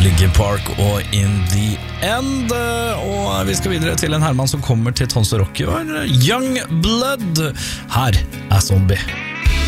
Linkin Park og In The End. Og vi skal videre til en herremann som kommer til Tons og Rocky, Young Blood. Her er Zombie.